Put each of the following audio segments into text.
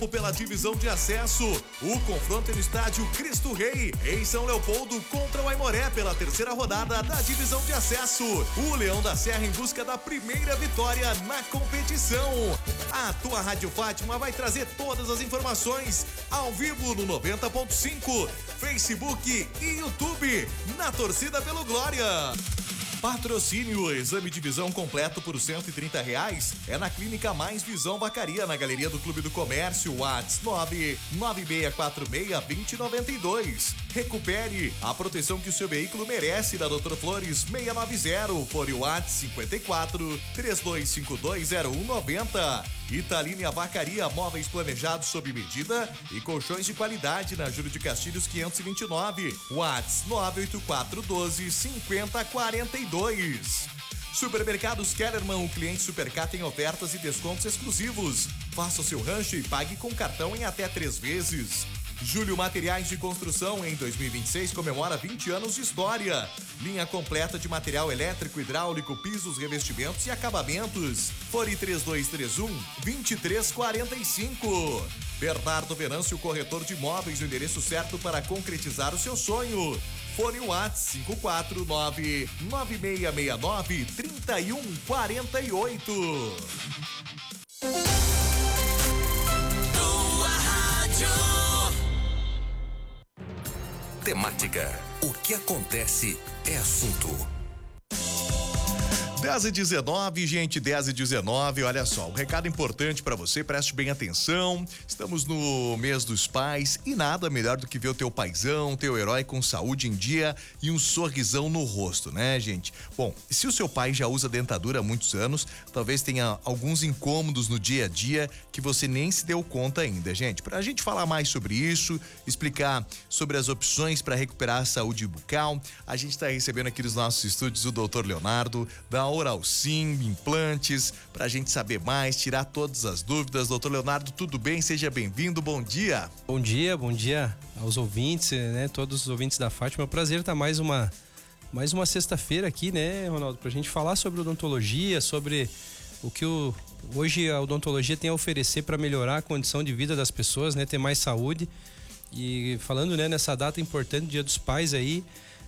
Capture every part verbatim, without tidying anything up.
campo pela divisão de acesso. O confronto é no estádio Cristo Rei, em São Leopoldo, contra o Aimoré pela terceira rodada da divisão de acesso. O Leão da Serra em busca da primeira vitória na competição. A tua Rádio Fátima vai trazer todas as informações ao vivo no noventa ponto cinco, Facebook e YouTube, na torcida pelo Glória. Patrocínio, exame de visão completo por cento e trinta reais é na Clínica Mais Visão Vacaria, na Galeria do Clube do Comércio, WhatsApp nove nove seis quatro seis, dois zero nove dois. Recupere a proteção que o seu veículo merece da doutor Flores seiscentos e noventa, por WhatsApp cinquenta e quatro, trinta e dois cinquenta e dois, zero um noventa. Italínia Vacaria, móveis planejados sob medida e colchões de qualidade na Júlio de Castilhos quinhentos e vinte e nove, WhatsApp nove oito quatro um dois, cinco zero quatro dois. Supermercados Kellerman, o cliente Supercar tem ofertas e descontos exclusivos. Faça o seu rancho e pague com cartão em até três vezes. Júlio Materiais de Construção, em dois mil e vinte e seis, comemora vinte anos de história. Linha completa de material elétrico, hidráulico, pisos, revestimentos e acabamentos. Fone três dois três um, dois três quatro cinco. Bernardo Venâncio, corretor de imóveis, o endereço certo para concretizar o seu sonho. Fone WhatsApp cinco quatro nove, nove seis seis nove, três um quatro oito. Temática. O que acontece é assunto. dez e dezenove, gente, dez e dezenove, olha só, um recado importante pra você, preste bem atenção, estamos no mês dos pais e nada melhor do que ver o teu paizão, teu herói com saúde em dia e um sorrisão no rosto, né, gente? Bom, se o seu pai já usa dentadura há muitos anos, talvez tenha alguns incômodos no dia a dia que você nem se deu conta ainda, gente. Pra gente falar mais sobre isso, explicar sobre as opções para recuperar a saúde bucal, a gente tá recebendo aqui nos nossos estúdios o doutor Leonardo, da Oral Sim, implantes, pra gente saber mais, tirar todas as dúvidas. Doutor Leonardo, tudo bem? Seja bem-vindo, bom dia. Bom dia, bom dia aos ouvintes, né? Todos os ouvintes da Fátima. É um prazer estar mais uma, mais uma sexta-feira aqui, né, Ronaldo? Pra gente falar sobre odontologia, sobre o que o, hoje a odontologia tem a oferecer para melhorar a condição de vida das pessoas, né? Ter mais saúde. E falando, né, nessa data importante, Dia dos Pais aí,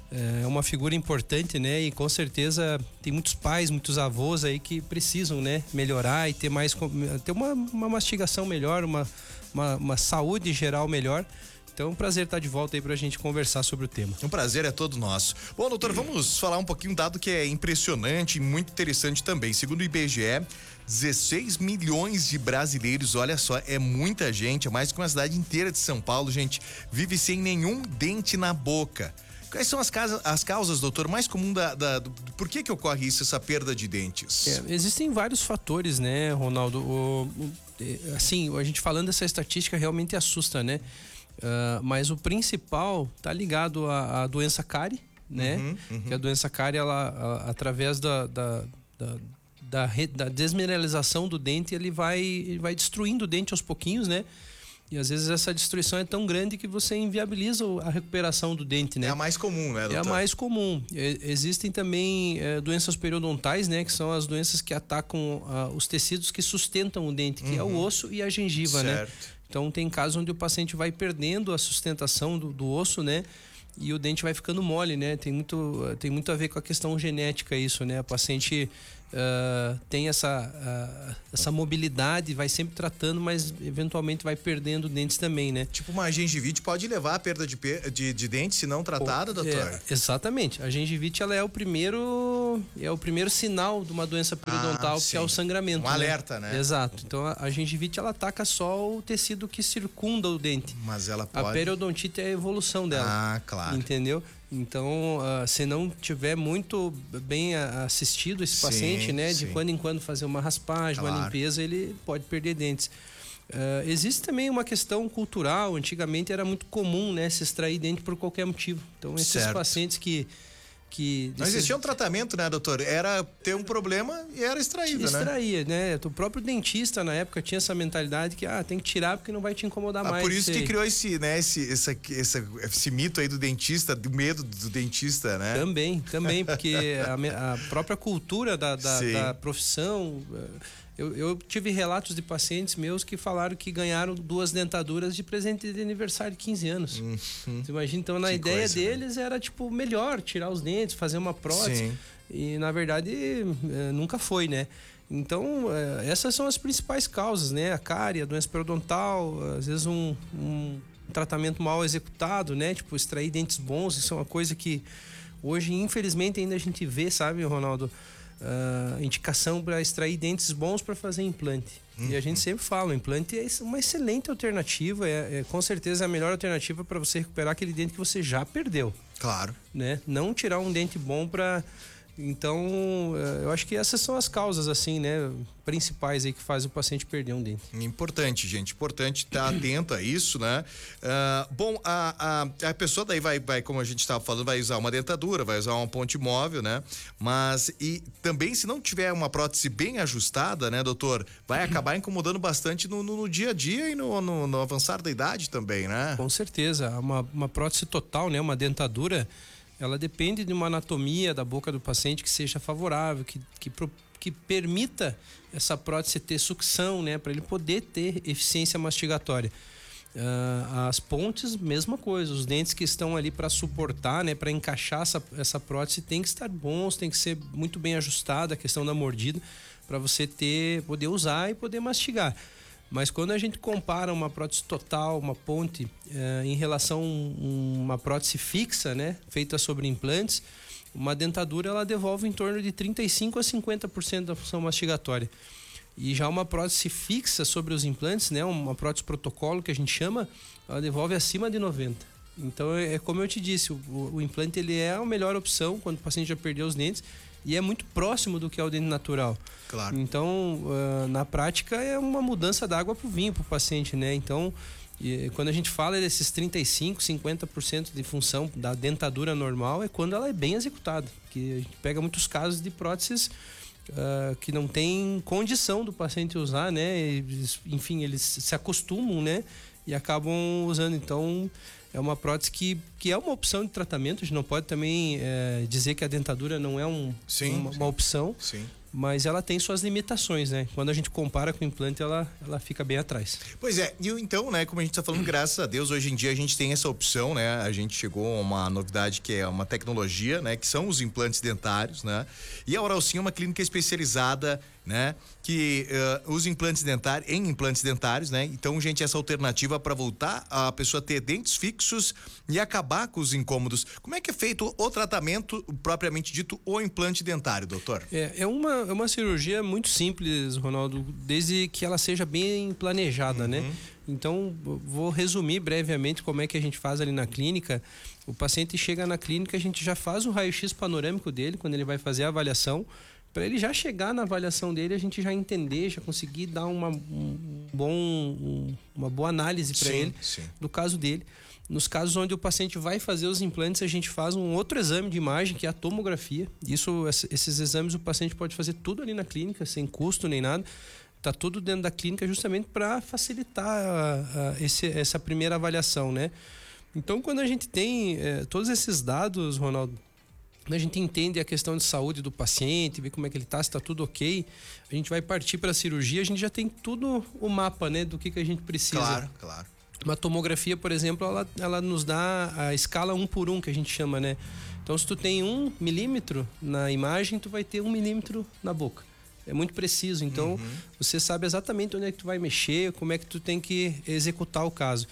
é uma figura importante, né? E com certeza tem muitos pais, muitos avós aí que precisam, né, melhorar e ter mais, ter uma, uma mastigação melhor, uma, uma, uma saúde geral melhor. Então é um prazer estar de volta aí pra gente conversar sobre o tema. Um prazer é todo nosso. Bom, doutor, vamos falar um pouquinho, um dado que é impressionante e muito interessante também. Segundo o I B G E, dezesseis milhões de brasileiros, olha só, é muita gente, é mais que uma cidade inteira de São Paulo, gente, vive sem nenhum dente na boca. Quais são as, casas, as causas, doutor, mais comum da, da, do, por que que ocorre isso, essa perda de dentes? É, existem vários fatores, né, Ronaldo? O, o, assim, a gente falando dessa estatística realmente assusta, né? Uh, mas o principal tá ligado à, à doença cárie, né? Uhum, uhum. Que a doença cárie, ela, a, através da, da, da, da, re, da desmineralização do dente, ele vai, ele vai destruindo o dente aos pouquinhos, né? E às vezes essa destruição é tão grande que você inviabiliza a recuperação do dente, né? É a mais comum, né, doutor? É a mais comum. E, existem também é, doenças periodontais, né? Que são as doenças que atacam ah, os tecidos que sustentam o dente, que uhum. é o osso e a gengiva, certo. Né? Então tem casos onde o paciente vai perdendo a sustentação do, do osso, né? E o dente vai ficando mole, né? Tem muito, tem muito a ver com a questão genética isso, né? A paciente uh, tem essa, uh, essa mobilidade, vai sempre tratando, mas eventualmente vai perdendo dentes também, né? Tipo uma gengivite pode levar à perda de, de, de dentes se não tratada, o, doutor? É, exatamente. A gengivite, ela é o primeiro é o primeiro sinal de uma doença periodontal, ah, que é o sangramento. Um né? alerta, né? Exato. Então a, a gengivite, ela ataca só o tecido que circunda o dente. Mas ela pode... A periodontite é a evolução dela. Ah, claro. Entendeu? Então, uh, se não tiver muito bem assistido esse paciente, sim, né? De sim. quando em quando fazer uma raspagem, claro. Uma limpeza, ele pode perder dentes. Uh, existe também uma questão cultural. Antigamente era muito comum, né? Se extrair dente por qualquer motivo. Então, esses certo. Pacientes que... Que não existia um tratamento, né, doutor? Era ter um problema e era extraído, Extraía, né? Extraía, né? O próprio dentista, na época, tinha essa mentalidade que, ah, tem que tirar porque não vai te incomodar ah, mais. Por isso que criou esse, né, esse, esse, esse, esse mito aí do dentista, do medo do dentista, né? Também, também, porque a, a própria cultura da, da, da profissão Eu, eu tive relatos de pacientes meus que falaram que ganharam duas dentaduras de presente de aniversário de quinze anos. Uhum. Você imagina, então na que ideia coisa, deles, né? Era tipo melhor tirar os dentes, fazer uma prótese. Sim. E na verdade é, nunca foi, né? Então é, essas são as principais causas, né? A cárie, a doença periodontal, às vezes um, um tratamento mal executado, né? Tipo extrair dentes bons, isso é uma coisa que hoje infelizmente ainda a gente vê, sabe, Ronaldo? Uh, indicação para extrair dentes bons para fazer implante. Uhum. E a gente sempre fala, o implante é uma excelente alternativa, é, é com certeza a melhor alternativa para você recuperar aquele dente que você já perdeu. Claro. Né? Não tirar um dente bom para... Então, eu acho que essas são as causas, assim, né, principais aí que fazem o paciente perder um dente. Importante, gente, importante estar atento a isso, né? Uh, bom, a, a, a pessoa daí vai, vai, como a gente estava falando, vai usar uma dentadura, vai usar uma ponte móvel, né? Mas, e também se não tiver uma prótese bem ajustada, né, doutor, vai acabar incomodando bastante no, no, no dia a dia e no, no, no avançar da idade também, né? Com certeza, uma, uma prótese total, né, uma dentadura, ela depende de uma anatomia da boca do paciente que seja favorável, que, que, que permita essa prótese ter sucção, né, para ele poder ter eficiência mastigatória. Uh, as pontes, mesma coisa, os dentes que estão ali para suportar, né, para encaixar essa, essa prótese tem que estar bons, tem que ser muito bem ajustada a questão da mordida para você ter, poder usar e poder mastigar. Mas quando a gente compara uma prótese total, uma ponte, eh, em relação a um, uma prótese fixa, né, feita sobre implantes, uma dentadura ela devolve em torno de trinta e cinco a cinquenta por cento da função mastigatória. E já uma prótese fixa sobre os implantes, né, uma prótese protocolo que a gente chama, ela devolve acima de noventa por cento. Então é, é como eu te disse, o, o implante ele é a melhor opção quando o paciente já perdeu os dentes e é muito próximo do que é o dente natural. Claro. Então, uh, na prática, é uma mudança da água para o vinho para o paciente, né? Então, e, quando a gente fala desses trinta e cinco, cinquenta por cento de função da dentadura normal, é quando ela é bem executada. Porque a gente pega muitos casos de próteses uh, que não tem condição do paciente usar, né? Eles, enfim, eles se acostumam, né? E acabam usando. Então, é uma prótese que, que é uma opção de tratamento. A gente não pode também é, dizer que a dentadura não é um, sim, uma, sim. uma opção. Sim. Mas ela tem suas limitações, né? Quando a gente compara com o implante, ela, ela fica bem atrás. Pois é, e então, né, como a gente está falando, graças a Deus, hoje em dia a gente tem essa opção, né? A gente chegou a uma novidade que é uma tecnologia, né? Que são os implantes dentários, né? E a Oral Sim é uma clínica especializada, né? Que uh, usa implantes dentários, em implantes dentários, né? Então, gente, essa alternativa para voltar a pessoa ter dentes fixos e acabar com os incômodos. Como é que é feito o tratamento, propriamente dito, o implante dentário, doutor? É, é uma, é uma cirurgia muito simples, Ronaldo, desde que ela seja bem planejada, uhum. né? Então, vou resumir brevemente como é que a gente faz ali na clínica. O paciente chega na clínica, a gente já faz o raio-x panorâmico dele, quando ele vai fazer a avaliação. Para ele já chegar na avaliação dele, a gente já entender, já conseguir dar uma, um bom, um, uma boa análise para ele sim. do caso dele. Nos casos onde o paciente vai fazer os implantes, a gente faz um outro exame de imagem, que é a tomografia. Isso, esses exames o paciente pode fazer tudo ali na clínica, sem custo nem nada. Está tudo dentro da clínica justamente para facilitar a, a, esse, essa primeira avaliação, né? Então, quando a gente tem é, todos esses dados, Ronaldo, a gente entende a questão de saúde do paciente, vê como é que ele está, se está tudo ok, a gente vai partir para a cirurgia, a gente já tem tudo o mapa, né, do que, que a gente precisa. Claro, claro. Uma tomografia, por exemplo, ela, ela nos dá a escala um por um, que a gente chama, né? Então, se tu tem um milímetro na imagem, tu vai ter um milímetro na boca. É muito preciso, então uhum. você sabe exatamente onde é que tu vai mexer, como é que tu tem que executar o caso.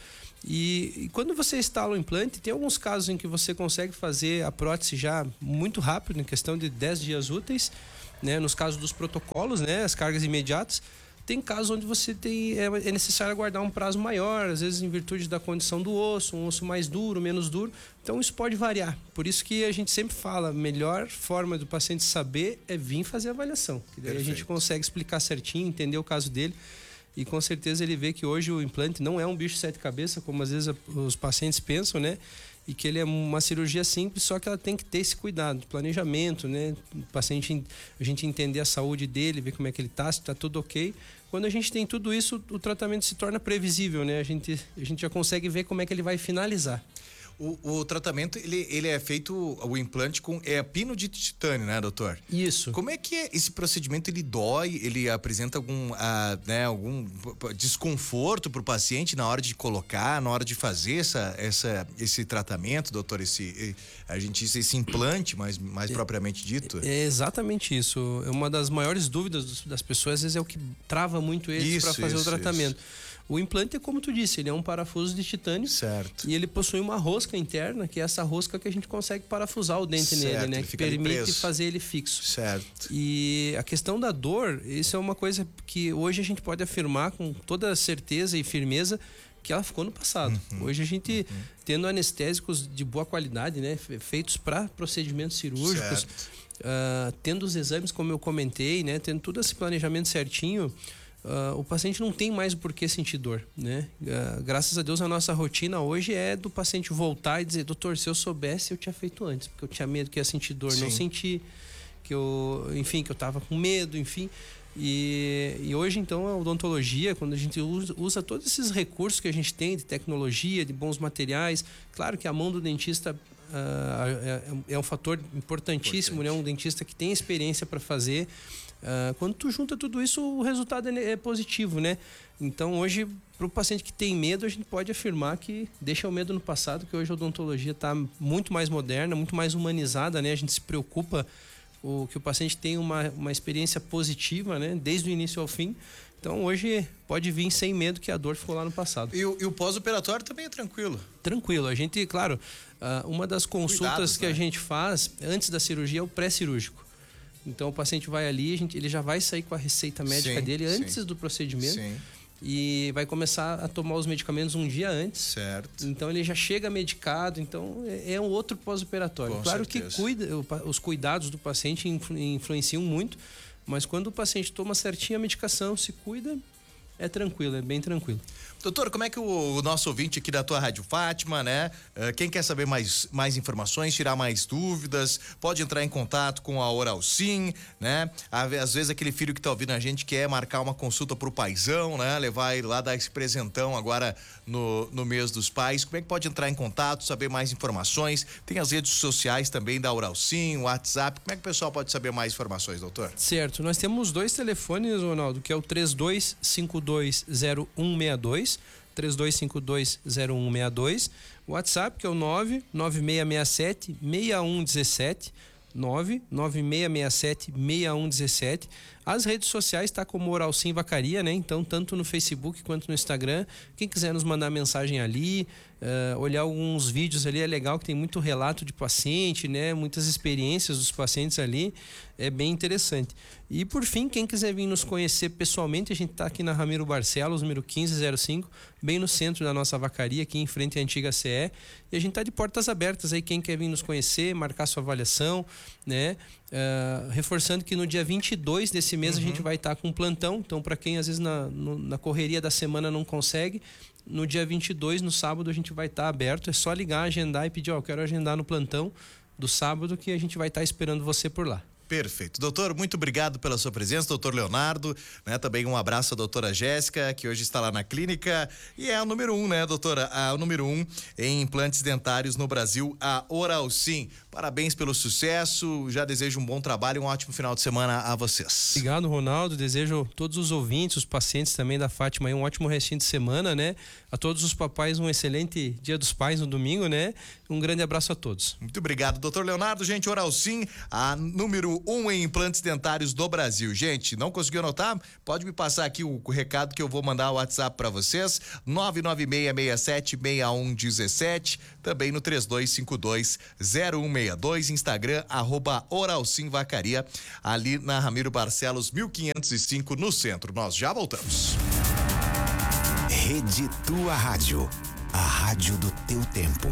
E, e quando você instala o implante, tem alguns casos em que você consegue fazer a prótese já muito rápido, em questão de dez dias úteis, né? Nos casos dos protocolos, né? As cargas imediatas. Tem casos onde você tem, é, é necessário aguardar um prazo maior, às vezes em virtude da condição do osso, um osso mais duro, menos duro. Então isso pode variar. Por isso que a gente sempre fala, a melhor forma do paciente saber é vir fazer a avaliação. Que daí a gente consegue explicar certinho, entender o caso dele. E com certeza ele vê que hoje o implante não é um bicho de sete cabeças, como às vezes os pacientes pensam, né? E que ele é uma cirurgia simples, só que ela tem que ter esse cuidado, planejamento, né? O paciente, a gente entender a saúde dele, ver como é que ele está, se está tudo ok. Quando a gente tem tudo isso, o tratamento se torna previsível, né? A gente, a gente já consegue ver como é que ele vai finalizar. O, o tratamento, ele, ele é feito, o implante com é pino de titânio, né, doutor? Isso. Como é que é esse procedimento? Ele dói? Ele apresenta algum, ah, né, algum desconforto para o paciente na hora de colocar, na hora de fazer essa, essa, esse tratamento, doutor? Esse, a gente diz esse implante, mais, mais é, propriamente dito? É exatamente isso. É uma das maiores dúvidas das pessoas, às vezes, é o que trava muito eles para fazer isso, o tratamento. Isso. O implante é como tu disse, ele é um parafuso de titânio. Certo. E ele possui uma rosca interna, que é essa rosca que a gente consegue parafusar o dente certo, nele, né? Que permite fazer ele fixo. Certo. E a questão da dor, isso é uma coisa que hoje a gente pode afirmar com toda certeza e firmeza que ela ficou no passado. Uhum, hoje a gente, uhum. tendo anestésicos de boa qualidade, né? Feitos para procedimentos cirúrgicos, uh, tendo os exames, como eu comentei, né? Tendo todo esse planejamento certinho, Uh, o paciente não tem mais o porquê sentir dor, né? Uh, graças a Deus a nossa rotina hoje é do paciente voltar e dizer, doutor, se eu soubesse eu tinha feito antes, porque eu tinha medo que ia sentir dor, Sim. não senti, que eu, enfim, que eu tava com medo, enfim. E, e hoje então a odontologia, quando a gente usa, usa todos esses recursos que a gente tem de tecnologia, de bons materiais, claro que a mão do dentista uh, é, é um fator importantíssimo, Importante. né? Um dentista que tem experiência para fazer. Uh, quando tu junta tudo isso, o resultado é, é positivo, né? Então hoje, para o paciente que tem medo, a gente pode afirmar que deixa o medo no passado, que hoje a odontologia está muito mais moderna, muito mais humanizada, né? A gente se preocupa o, que o paciente tenha uma, uma experiência positiva, né? Desde o início ao fim. Então hoje pode vir sem medo que a dor ficou lá no passado. E o, e o pós-operatório também é tranquilo? Tranquilo. A gente, claro, uh, uma das consultas Cuidados, que né? a gente faz antes da cirurgia é o pré-cirúrgico. Então o paciente vai ali, a gente, ele já vai sair com a receita médica sim, dele antes sim. do procedimento sim. e vai começar a tomar os medicamentos um dia antes. Certo. Então ele já chega medicado, então é, é um outro pós-operatório. Com claro certeza. que cuida, os cuidados do paciente influ, influenciam muito, mas quando o paciente toma certinho a medicação, se cuida, é tranquilo, é bem tranquilo. Doutor, como é que o, o nosso ouvinte aqui da tua Rádio Fátima, né? Uh, quem quer saber mais, mais informações, tirar mais dúvidas, pode entrar em contato com a Oral Sim, né? Às vezes aquele filho que tá ouvindo a gente quer marcar uma consulta pro paizão, né? Levar ele lá, dar esse presentão agora no, no mês dos pais. Como é que pode entrar em contato, saber mais informações? Tem as redes sociais também da Oral Sim, o WhatsApp. Como é que o pessoal pode saber mais informações, doutor? Certo, nós temos dois telefones, Ronaldo, que é o três dois cinco dois zero um seis dois, três dois cinco dois zero um seis dois, o WhatsApp que é o nove nove seis seis sete seis um um sete, nove nove seis seis sete seis um um sete. As redes sociais tá como Oral Sim Vacaria, né? Então tanto no Facebook quanto no Instagram, quem quiser nos mandar mensagem ali, uh, olhar alguns vídeos ali, é legal que tem muito relato de paciente, né? Muitas experiências dos pacientes ali, é bem interessante. E por fim, quem quiser vir nos conhecer pessoalmente, a gente tá aqui na Ramiro Barcelos, número quinze zero cinco, bem no centro da nossa vacaria, aqui em frente à antiga C E, e a gente tá de portas abertas aí, quem quer vir nos conhecer, marcar sua avaliação, né? Uh, reforçando que no dia vinte e dois desse mês uhum. a gente vai estar tá com um plantão, então para quem às vezes na, no, na correria da semana não consegue, no dia vinte e dois, no sábado, a gente vai estar tá aberto, é só ligar, agendar e pedir, ó, eu quero agendar no plantão do sábado que a gente vai estar tá esperando você por lá. Perfeito. Doutor, muito obrigado pela sua presença, doutor Leonardo, né? Também um abraço à doutora Jéssica, que hoje está lá na clínica e é a número um, né, doutora? A número um em implantes dentários no Brasil, a Oral Sim. Parabéns pelo sucesso, já desejo um bom trabalho e um ótimo final de semana a vocês. Obrigado, Ronaldo, desejo a todos os ouvintes, os pacientes também da Fátima aí um ótimo restinho de semana, né? A todos os papais um excelente Dia dos Pais no domingo, né? Um grande abraço a todos. Muito obrigado, doutor Leonardo. Gente, Oral Sim, a número um em implantes dentários do Brasil. Gente, não conseguiu anotar? Pode me passar aqui o, o recado que eu vou mandar o WhatsApp para vocês, nove nove seis seis sete seis um um sete, também no três dois cinco dois zero um seis dois, Instagram, arroba Oral Sim Vacaria, ali na Ramiro Barcelos, mil quinhentos e cinco, no centro. Nós já voltamos. Rede Tua Rádio, a rádio do teu tempo.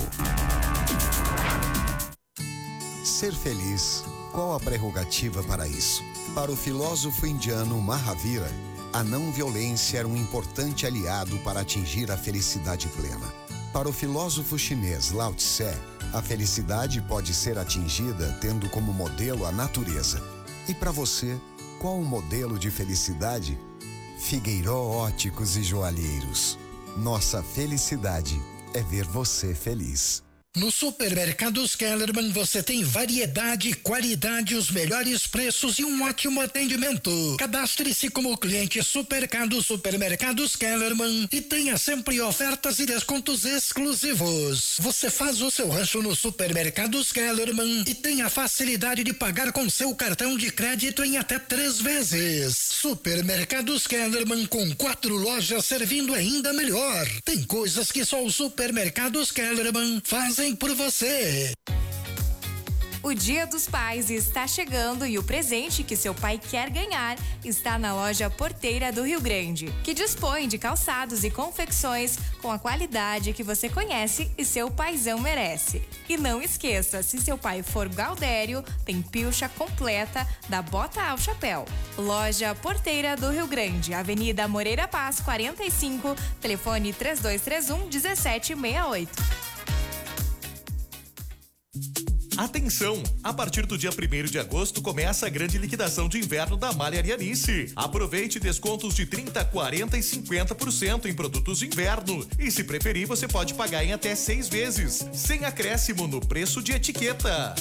Ser feliz, qual a prerrogativa para isso? Para o filósofo indiano Mahavira, a não violência era um importante aliado para atingir a felicidade plena. Para o filósofo chinês Lao Tse, a felicidade pode ser atingida tendo como modelo a natureza. E para você, qual o modelo de felicidade? Figueiró Óticos e Joalheiros. Nossa felicidade é ver você feliz. No Supermercados Kellerman você tem variedade, qualidade, os melhores preços e um ótimo atendimento. Cadastre-se como cliente Supermercado Supermercados Kellerman e tenha sempre ofertas e descontos exclusivos. Você faz o seu rancho no Supermercados Kellerman e tem a facilidade de pagar com seu cartão de crédito em até três vezes. Supermercados Kellerman, com quatro lojas servindo ainda melhor. Tem coisas que só os Supermercados Kellerman fazem por você. O Dia dos Pais está chegando e o presente que seu pai quer ganhar está na loja Porteira do Rio Grande, que dispõe de calçados e confecções com a qualidade que você conhece e seu paizão merece. E não esqueça, se seu pai for Galdério, tem pilcha completa da bota ao chapéu. Loja Porteira do Rio Grande, Avenida Moreira Paz, quarenta e cinco, telefone três dois três um, um sete seis oito. Atenção! A partir do dia primeiro de agosto começa a grande liquidação de inverno da Malha Arianice. Aproveite descontos de trinta, quarenta e cinquenta por cento em produtos de inverno. E se preferir, você pode pagar em até seis vezes, sem acréscimo no preço de etiqueta.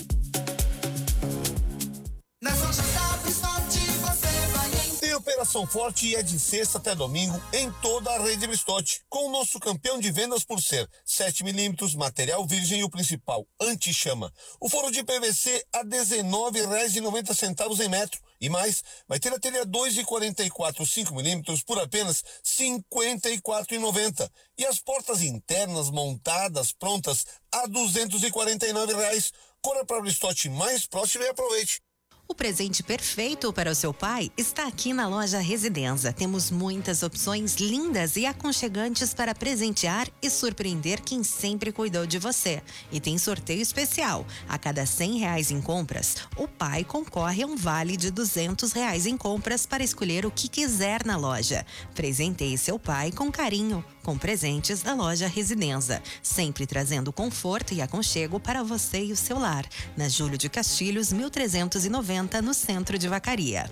Nas lojas da Bristote você vai em... Tem Operação Forte e é de sexta até domingo em toda a rede Bristote, com o nosso campeão de vendas por ser sete milímetros, material virgem e o principal, anti-chama. O forro de P V C a dezenove reais e noventa centavos em metro. E mais, vai ter a telha dois de quarenta e quatro, cinco milímetros por apenas cinquenta e quatro reais e noventa centavos. E as portas internas montadas, prontas, a duzentos e quarenta e nove reais. Corra para a Bristote mais próxima e aproveite. O presente perfeito para o seu pai está aqui na loja Residenza. Temos muitas opções lindas e aconchegantes para presentear e surpreender quem sempre cuidou de você. E tem sorteio especial. A cada cem reais em compras, o pai concorre a um vale de duzentos reais em compras para escolher o que quiser na loja. Presenteie seu pai com carinho, com presentes da loja Residenza, sempre trazendo conforto e aconchego para você e o seu lar. Na Júlio de Castilhos, mil trezentos e noventa, no centro de Vacaria.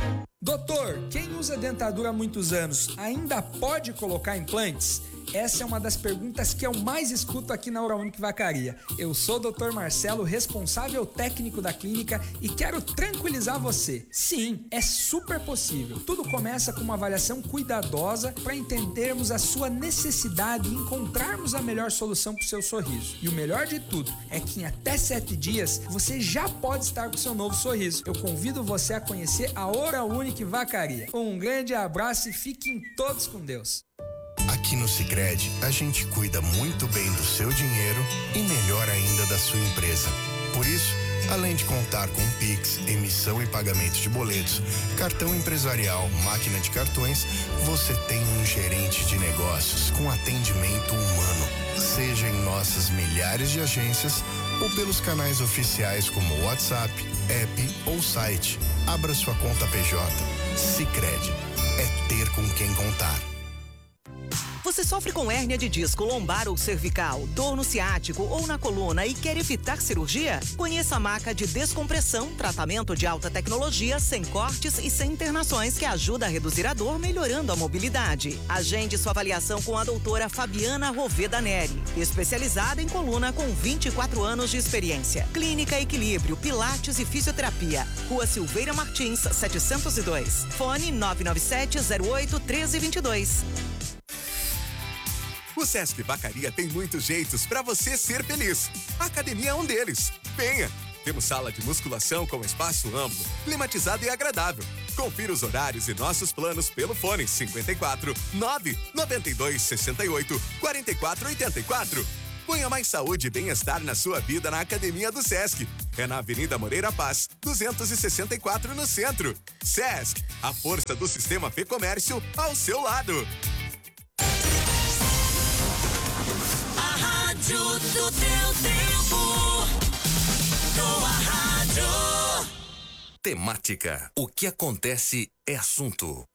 Doutor, quem usa dentadura há muitos anos ainda pode colocar implantes? Essa é uma das perguntas que eu mais escuto aqui na Oral-Unique Vacaria. Eu sou o doutor Marcelo, responsável técnico da clínica, e quero tranquilizar você. Sim, é super possível. Tudo começa com uma avaliação cuidadosa para entendermos a sua necessidade e encontrarmos a melhor solução para o seu sorriso. E o melhor de tudo é que em até sete dias você já pode estar com seu novo sorriso. Eu convido você a conhecer a Oral-Unique Vacaria. Um grande abraço e fiquem todos com Deus. Aqui no Sicredi, a gente cuida muito bem do seu dinheiro e melhor ainda da sua empresa. Por isso, além de contar com Pix, emissão e pagamento de boletos, cartão empresarial, máquina de cartões, você tem um gerente de negócios com atendimento humano. Seja em nossas milhares de agências ou pelos canais oficiais como WhatsApp, app ou site. Abra sua conta P J. Sicredi. É ter com quem contar. Você sofre com hérnia de disco, lombar ou cervical, dor no ciático ou na coluna e quer evitar cirurgia? Conheça a maca de descompressão, tratamento de alta tecnologia, sem cortes e sem internações, que ajuda a reduzir a dor, melhorando a mobilidade. Agende sua avaliação com a doutora Fabiana Roveda Neri, especializada em coluna com vinte e quatro anos de experiência. Clínica Equilíbrio, Pilates e Fisioterapia. Rua Silveira Martins, setecentos e dois. Fone nove nove sete, zero oito, um três dois dois. O Sesc Vacaria tem muitos jeitos para você ser feliz. A academia é um deles. Venha! Temos sala de musculação com espaço amplo, climatizado e agradável. Confira os horários e nossos planos pelo fone cinquenta e quatro, nove, noventa e dois, sessenta e oito, quarenta e quatro, oitenta e quatro. Ponha mais saúde e bem-estar na sua vida na Academia do Sesc. É na Avenida Moreira Paz, duzentos e sessenta e quatro, no centro. Sesc, a força do sistema Fê Comércio ao seu lado. Rádio do teu tempo. Tua rádio. Temática. O que acontece é assunto.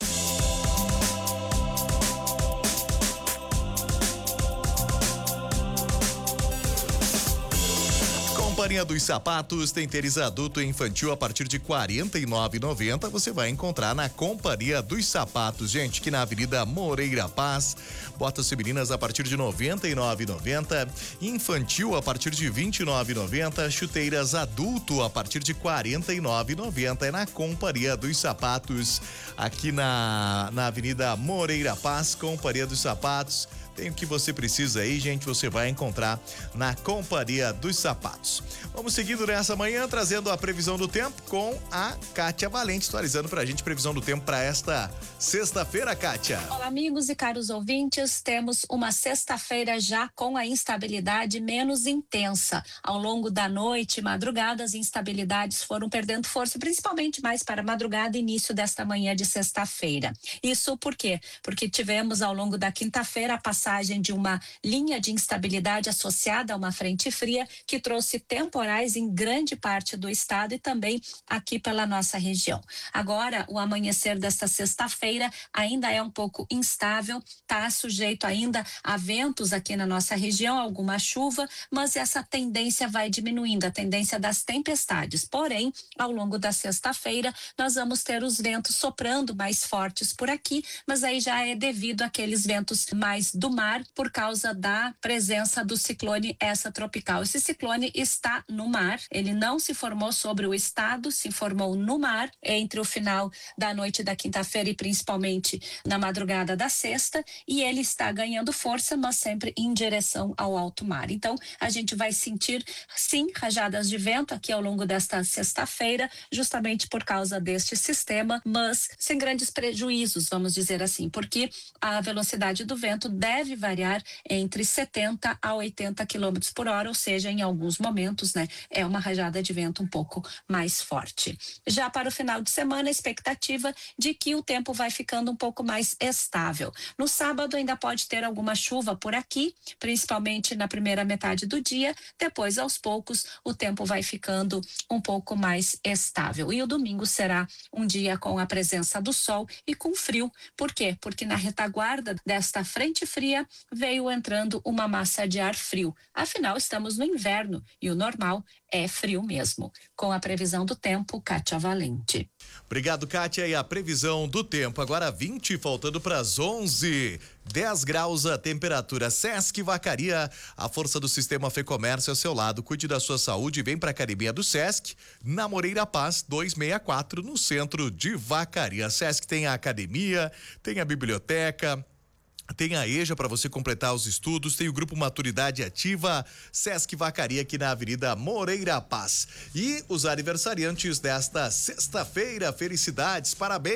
Companhia dos Sapatos tem tênis adulto e infantil a partir de quarenta e nove reais e noventa centavos. Você vai encontrar na Companhia dos Sapatos, gente, que na Avenida Moreira Paz. Botas femininas a partir de noventa e nove reais e noventa centavos, infantil a partir de vinte e nove reais e noventa centavos, chuteiras adulto a partir de quarenta e nove reais e noventa centavos. É na Companhia dos Sapatos, aqui na, na Avenida Moreira Paz. Companhia dos Sapatos. Tem o que você precisa aí, gente, você vai encontrar na Companhia dos Sapatos. Vamos seguindo nessa manhã, trazendo a previsão do tempo com a Kátia Valente, atualizando pra gente previsão do tempo para esta sexta-feira, Kátia. Olá, amigos e caros ouvintes, temos uma sexta-feira já com a instabilidade menos intensa. Ao longo da noite e madrugada, as instabilidades foram perdendo força, principalmente mais para a madrugada e início desta manhã de sexta-feira. Isso por quê? Porque tivemos ao longo da quinta-feira a passagem de uma linha de instabilidade associada a uma frente fria que trouxe temporais em grande parte do estado e também aqui pela nossa região. Agora, o amanhecer desta sexta-feira ainda é um pouco instável, está sujeito ainda a ventos aqui na nossa região, alguma chuva, mas essa tendência vai diminuindo, a tendência das tempestades. Porém, ao longo da sexta-feira, nós vamos ter os ventos soprando mais fortes por aqui, mas aí já é devido àqueles ventos mais do mar por causa da presença do ciclone extratropical. Esse ciclone está no mar, ele não se formou sobre o estado, se formou no mar entre o final da noite da quinta-feira e principalmente na madrugada da sexta, e ele está ganhando força, mas sempre em direção ao alto mar. Então, a gente vai sentir, sim, rajadas de vento aqui ao longo desta sexta-feira, justamente por causa deste sistema, mas sem grandes prejuízos, vamos dizer assim, porque a velocidade do vento deve variar entre setenta a oitenta quilômetros por hora, ou seja, em alguns momentos, né, é uma rajada de vento um pouco mais forte. Já para o final de semana, a expectativa de que o tempo vai ficando um pouco mais estável. No sábado ainda pode ter alguma chuva por aqui, principalmente na primeira metade do dia, depois aos poucos o tempo vai ficando um pouco mais estável. E o domingo será um dia com a presença do sol e com frio. Por quê? Porque na retaguarda desta frente fria veio entrando uma massa de ar frio. Afinal, estamos no inverno e o normal é frio mesmo. Com a previsão do tempo, Kátia Valente. Obrigado, Kátia. E a previsão do tempo agora vinte, faltando para as onze. dez graus a temperatura. Sesc Vacaria, a força do sistema Fê Comércio ao seu lado. Cuide da sua saúde e vem para a Academia do Sesc, na Moreira Paz duzentos e sessenta e quatro, no centro de Vacaria. Sesc tem a academia, tem a biblioteca, tem a EJA para você completar os estudos, tem o Grupo Maturidade Ativa, Sesc Vacaria aqui na Avenida Moreira Paz. E os aniversariantes desta sexta-feira, felicidades,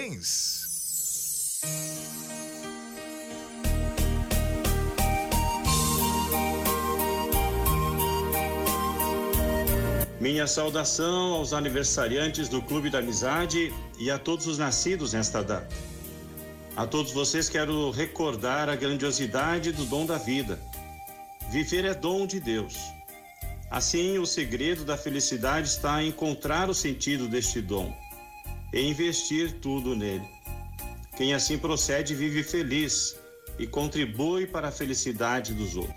parabéns! Minha saudação aos aniversariantes do Clube da Amizade e a todos os nascidos nesta data. A todos vocês quero recordar a grandiosidade do dom da vida. Viver é dom de Deus. Assim, o segredo da felicidade está em encontrar o sentido deste dom e investir tudo nele. Quem assim procede vive feliz e contribui para a felicidade dos outros.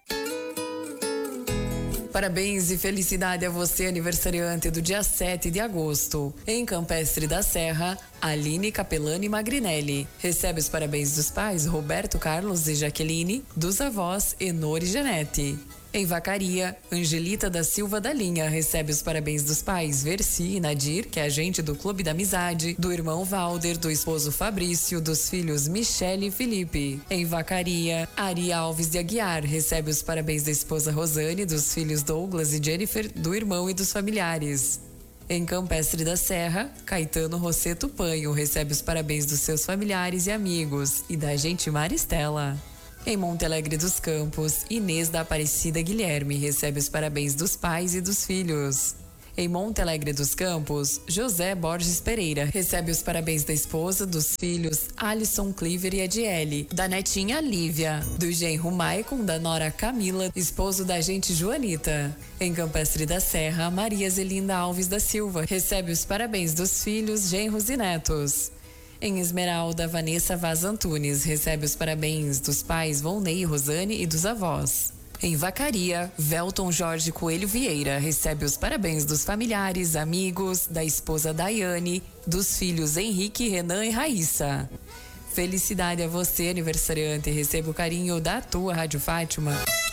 Parabéns e felicidade a você, aniversariante do dia sete de agosto. Em Campestre da Serra, Aline Capelani Magrinelli. Recebe os parabéns dos pais Roberto Carlos e Jaqueline, dos avós Enor e Janete. Em Vacaria, Angelita da Silva da Linha recebe os parabéns dos pais Verci e Nadir, que é agente do Clube da Amizade, do irmão Valder, do esposo Fabrício, dos filhos Michele e Felipe. Em Vacaria, Ari Alves de Aguiar recebe os parabéns da esposa Rosane, dos filhos Douglas e Jennifer, do irmão e dos familiares. Em Campestre da Serra, Caetano Rosseto Panho recebe os parabéns dos seus familiares e amigos e da agente Maristela. Em Monte Alegre dos Campos, Inês da Aparecida Guilherme recebe os parabéns dos pais e dos filhos. Em Monte Alegre dos Campos, José Borges Pereira recebe os parabéns da esposa, dos filhos Alisson Cliver e Adiele, da netinha Lívia, do genro Maicon, da nora Camila, esposo da agente Joanita. Em Campestre da Serra, Maria Zelinda Alves da Silva recebe os parabéns dos filhos, genros e netos. Em Esmeralda, Vanessa Vaz Antunes recebe os parabéns dos pais Volney e Rosane e dos avós. Em Vacaria, Velton Jorge Coelho Vieira recebe os parabéns dos familiares, amigos, da esposa Daiane, dos filhos Henrique, Renan e Raíssa. Felicidade a você, aniversariante, receba o carinho da tua Rádio Fátima.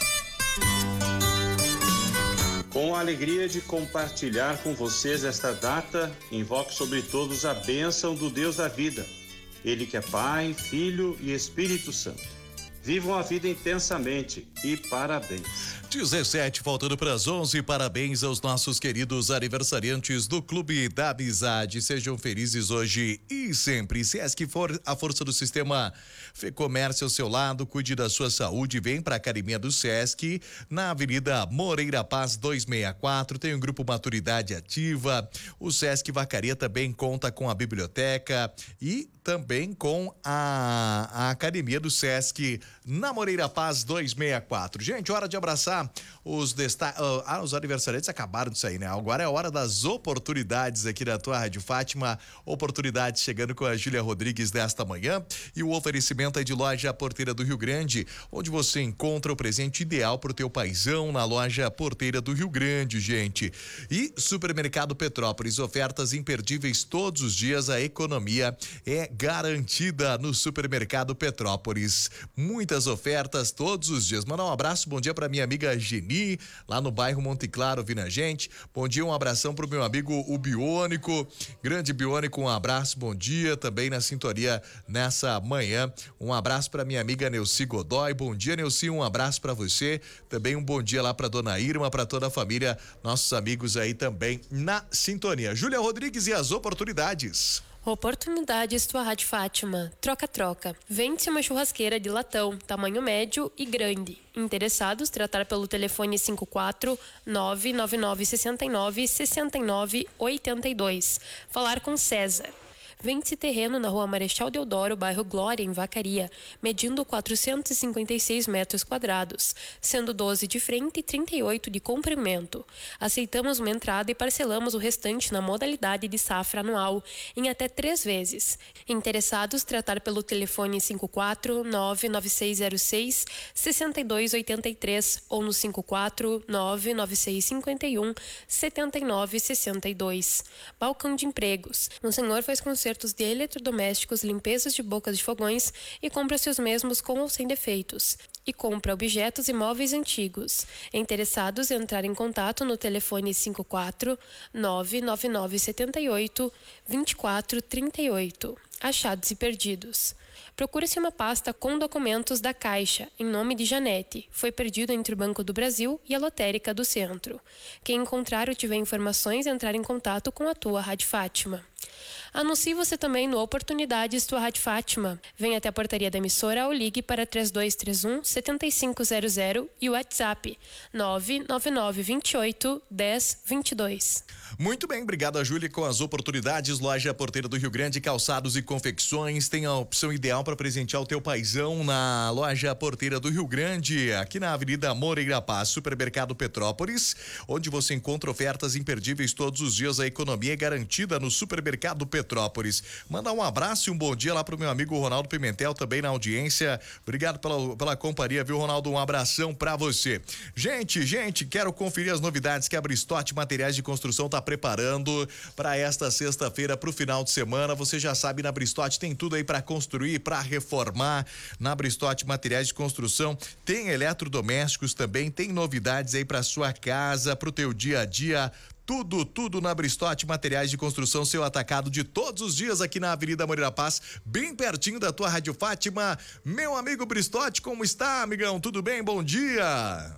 Com a alegria de compartilhar com vocês esta data, invoco sobre todos a bênção do Deus da vida. Ele que é Pai, Filho e Espírito Santo. Vivam a vida intensamente e parabéns. dezessete, faltando para as onze, parabéns aos nossos queridos aniversariantes do Clube da Amizade. Sejam felizes hoje e sempre. Se és que for a força do sistema Fê Comércio ao seu lado, cuide da sua saúde. Vem para a Academia do Sesc, na Avenida Moreira Paz duzentos e sessenta e quatro. Tem o grupo Maturidade Ativa. O Sesc Vacaria também conta com a biblioteca e também com a, a Academia do Sesc na Moreira Paz duzentos e sessenta e quatro. Gente, hora de abraçar os destaques. Uh, ah, os aniversariantes acabaram de sair, né? Agora é a hora das oportunidades aqui da tua Rádio Fátima. Oportunidades chegando com a Júlia Rodrigues desta manhã. E o oferecimento é de Loja Porteira do Rio Grande, onde você encontra o presente ideal pro teu paizão, na Loja Porteira do Rio Grande, gente. E Supermercado Petrópolis, ofertas imperdíveis todos os dias. A economia é garantida no Supermercado Petrópolis. Muitas ofertas todos os dias. Mandar um abraço, bom dia para minha amiga Geni, lá no bairro Monte Claro, ouvindo a gente. Bom dia, um abração pro meu amigo o Biônico, grande Biônico, um abraço, bom dia, também na sintonia nessa manhã. Um abraço para minha amiga Neuci Godoy, bom dia, Neuci, um abraço para você. Também um bom dia lá para dona Irma, para toda a família, nossos amigos aí também na sintonia. Júlia Rodrigues e as oportunidades. Oportunidades tua Rádio Fátima. Troca-troca. Vende-se uma churrasqueira de latão, tamanho médio e grande. Interessados, tratar pelo telefone cinco quatro nove nove nove seis nove seis nove oito dois. Falar com César. Vende-se terreno na Rua Marechal Deodoro, bairro Glória, em Vacaria, medindo quatrocentos e cinquenta e seis metros quadrados, sendo doze de frente e trinta e oito de comprimento. Aceitamos uma entrada e parcelamos o restante na modalidade de safra anual, em até três vezes. Interessados, tratar pelo telefone cinco quatro nove nove seis zero seis seis dois oito três ou no cinco quatro nove nove seis cinco um sete nove seis dois. Balcão de empregos. O senhor faz conserto de eletrodomésticos, limpezas de bocas de fogões e compra-se os mesmos com ou sem defeitos. E compra objetos e móveis antigos. Interessados em entrar em contato no telefone cinco quatro nove nove nove sete oito dois quatro três oito. Achados e perdidos. Procura-se uma pasta com documentos da Caixa, em nome de Janete. Foi perdido entre o Banco do Brasil e a Lotérica do Centro. Quem encontrar ou tiver informações, entrar em contato com a tua Rádio Fátima. Anuncie você também no Oportunidades tua Rádio Fátima. Venha até a portaria da emissora ou ligue para três dois três um sete cinco zero zero e o WhatsApp nove nove nove dois oito um zero dois dois. Muito bem, obrigado a Júlia com as oportunidades. Loja Porteira do Rio Grande, calçados e confecções. Tem a opção ideal para presentear o teu paizão na Loja Porteira do Rio Grande, aqui na Avenida Moreira Paz, Supermercado Petrópolis, onde você encontra ofertas imperdíveis todos os dias. A economia é garantida no Supermercado Petrópolis. Mandar um abraço e um bom dia lá pro meu amigo Ronaldo Pimentel, também na audiência. Obrigado pela, pela companhia, viu, Ronaldo? Um abração pra você. Gente, gente, quero conferir as novidades que a Bristote Materiais de Construção tá preparando para esta sexta-feira, pro final de semana. Você já sabe, na Bristote tem tudo aí para construir, para reformar. Na Bristote Materiais de Construção tem eletrodomésticos também, tem novidades aí para sua casa, pro teu dia a dia. Tudo, tudo na Bristote Materiais de Construção, seu atacado de todos os dias aqui na Avenida Moreira Paz, bem pertinho da tua Rádio Fátima. Meu amigo Bristote, como está, amigão? Tudo bem? Bom dia!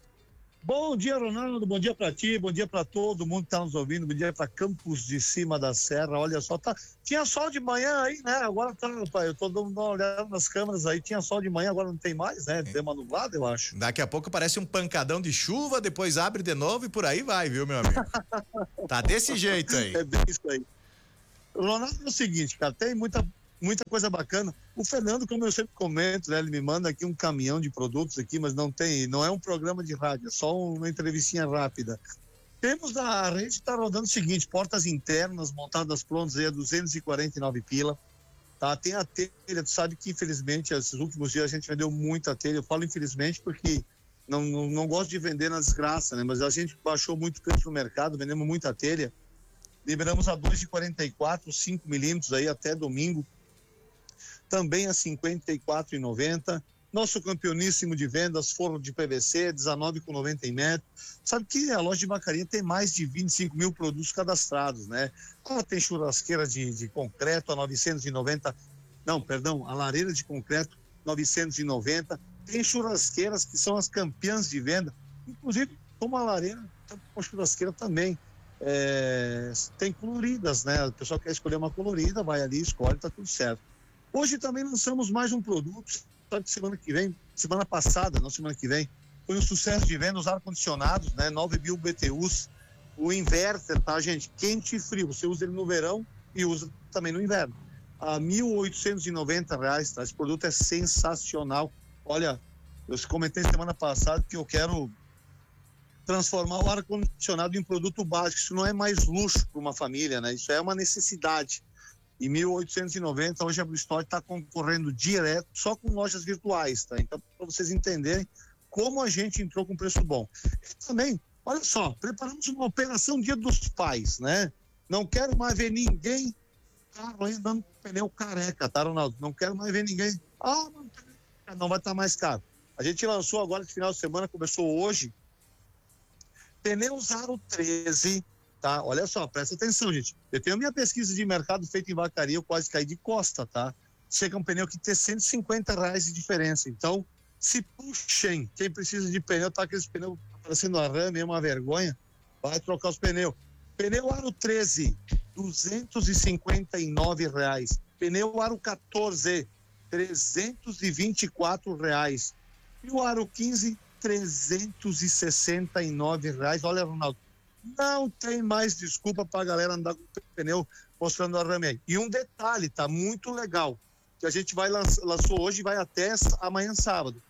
Bom dia, Ronaldo, bom dia pra ti, bom dia pra todo mundo que tá nos ouvindo, bom dia pra Campos de Cima da Serra. Olha só, tá, tinha sol de manhã aí, né, agora tá, eu tô dando uma olhada nas câmeras aí, tinha sol de manhã, agora não tem mais, né, deu uma nublada, eu acho. Daqui a pouco parece um pancadão de chuva, depois abre de novo e por aí vai, viu, meu amigo? Tá desse jeito aí. É bem isso aí. Ronaldo, é o seguinte, cara, tem muita muita coisa bacana. O Fernando, como eu sempre comento, né, ele me manda aqui um caminhão de produtos aqui, mas não tem, não é um programa de rádio, é só uma entrevistinha rápida. Temos a rede está rodando o seguinte, portas internas montadas prontas aí a duzentos e quarenta e nove pila, tá? Tem a telha, tu sabe que infelizmente esses últimos dias a gente vendeu muita telha, eu falo infelizmente porque não, não, não gosto de vender na desgraça, né? Mas a gente baixou muito o preço no mercado, vendemos muita telha. Liberamos a dois e quarenta e quatro, cinco milímetros aí até domingo. Também a cinquenta e quatro e noventa. Nosso campeoníssimo de vendas, forno de P V C, dezenove e noventa em metro. Sabe que a loja de Vacaria tem mais de vinte e cinco mil produtos cadastrados, né? Ah, tem churrasqueira de, de concreto a novecentos e noventa. Não, perdão, a lareira de concreto novecentos e noventa. Tem churrasqueiras que são as campeãs de venda, inclusive como a lareira, a churrasqueira também. É, tem coloridas, né? O pessoal quer escolher uma colorida, vai ali, escolhe, tá tudo certo. Hoje também lançamos mais um produto, sabe que semana que vem, semana passada, não semana que vem, foi um sucesso de venda, os ar-condicionados, né? nove mil B T Us, o inverter, tá, gente? Quente e frio, você usa ele no verão e usa também no inverno. A mil oitocentos e noventa reais, tá? Esse produto é sensacional. Olha, eu comentei semana passada que eu quero transformar o ar-condicionado em um produto básico. Isso não é mais luxo para uma família, né? Isso é uma necessidade. E mil oitocentos e noventa, hoje a Bristol está concorrendo direto, só com lojas virtuais, tá? Então, para vocês entenderem como a gente entrou com preço bom. E também, olha só, preparamos uma operação Dia dos Pais, né? Não quero mais ver ninguém carro aí dando pneu careca, tá, Ronaldo? Não quero mais ver ninguém. Ah, não, não vai estar mais caro. A gente lançou agora esse final de semana, começou hoje, pneus Aro treze, tá? Olha só, presta atenção, gente. Eu tenho a minha pesquisa de mercado feita em Vacaria, eu quase caí de costa, tá? Chega um pneu que tem cento e cinquenta reais de diferença. Então, se puxem. Quem precisa de pneu, tá aqueles pneus parecendo arame, é uma vergonha, vai trocar os pneus. Pneu Aro treze, duzentos e cinquenta e nove reais. Pneu Aro quatorze, trezentos e vinte e quatro reais. E o Aro quinze, trezentos e sessenta e nove reais. Olha, Ronaldo, não tem mais desculpa para a galera andar com o pneu mostrando arame aí. E um detalhe, tá muito legal, que a gente vai lançar, lançou hoje e vai até amanhã sábado.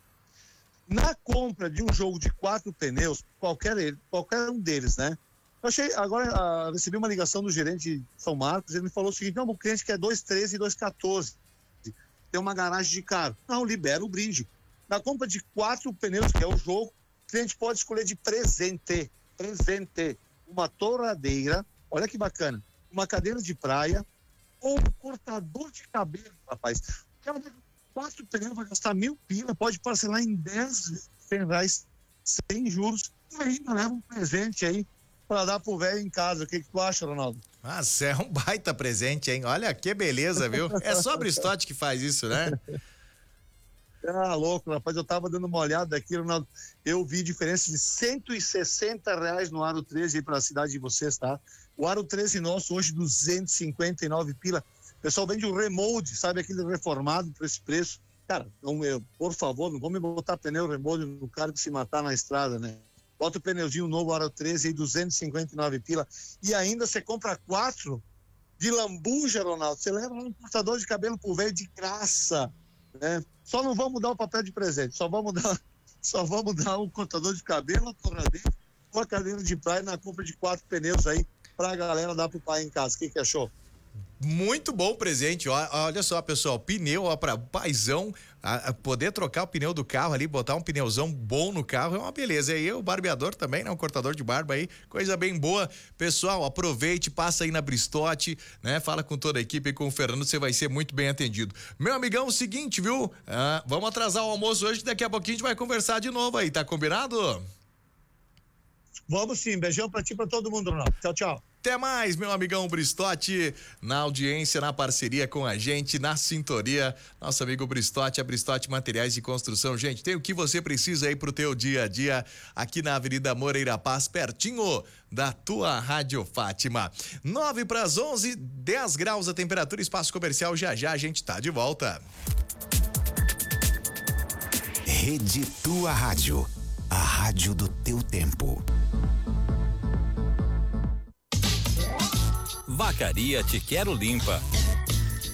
Na compra de um jogo de quatro pneus, qualquer, qualquer um deles, né? Eu achei, agora ah, recebi uma ligação do gerente de São Marcos, ele me falou o seguinte: não, o cliente quer dois treze e dois quatorze, tem uma garagem de carro. Não, libera o brinde. Na compra de quatro pneus, que é o jogo, o cliente pode escolher de presente, presente, uma torradeira, olha que bacana, uma cadeira de praia ou um cortador de cabelo, rapaz. Quatro pneus vai gastar mil pila, pode parcelar em dez reais sem juros e ainda leva um presente aí para dar pro velho em casa. O que, que tu acha, Ronaldo? Ah, cê é um baita presente, hein? Olha que beleza, viu? É só a Bristol que faz isso, né? Ah, louco, rapaz, eu tava dando uma olhada aqui, Ronaldo, eu vi diferença de cento e sessenta reais no Aro treze aí pra cidade de vocês, tá? O Aro treze nosso hoje, duzentos e cinquenta e nove pila. O pessoal vende o remold, sabe, aquele reformado por esse preço. Cara, não, eu, por favor, não vamos me botar pneu remold no cara que se matar na estrada, né? Bota o pneuzinho novo, Aro treze aí, duzentos e cinquenta e nove pila. E ainda você compra quatro de lambuja, Ronaldo. Você leva um cortador de cabelo pro velho de graça, né? Só não vamos dar o papel de presente, só vamos dar, só vamos dar um cortador de cabelo, uma torradeira, uma cadeira de praia na compra de quatro pneus aí pra galera dar pro pai em casa. O que que achou? Muito bom presente, olha só, pessoal, pneu, ó, pra paizão, a, a poder trocar o pneu do carro ali, botar um pneuzão bom no carro é uma beleza. E aí o barbeador também, né, um cortador de barba aí, coisa bem boa. Pessoal, aproveite, passa aí na Bristote, né, fala com toda a equipe e com o Fernando, você vai ser muito bem atendido. Meu amigão, o seguinte, viu, ah, vamos atrasar o almoço hoje, daqui a pouquinho a gente vai conversar de novo aí, tá combinado? Vamos sim, beijão pra ti e pra todo mundo, Ronaldo. Tchau, tchau. Até mais, meu amigão Bristote, na audiência, na parceria com a gente, na sintonia, nosso amigo Bristote, a Bristote Materiais de Construção. Gente, tem o que você precisa aí pro teu dia a dia, aqui na Avenida Moreira Paz, pertinho da tua Rádio Fátima. Nove para as onze, dez graus a temperatura, espaço comercial, já já a gente tá de volta. Rede Tua Rádio, a rádio do teu tempo. Vacaria Te Quero Limpa.